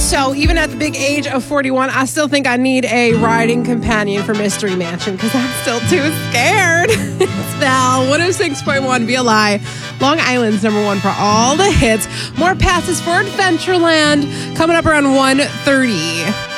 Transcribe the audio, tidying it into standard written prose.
So even at the big age of 41, I still think I need a riding companion for Mystery Mansion because I'm still too scared. It's Val, 106.1 VLI, Long Island's number one for all the hits. More passes for Adventureland coming up around 1:30.